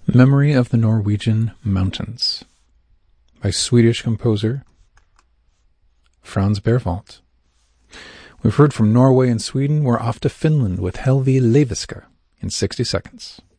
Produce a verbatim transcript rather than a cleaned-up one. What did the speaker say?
Memory of the Norwegian Mountains by Swedish composer Frans Berwald. We've heard from Norway and Sweden. We're off to Finland with Helvi Leiviska in sixty seconds.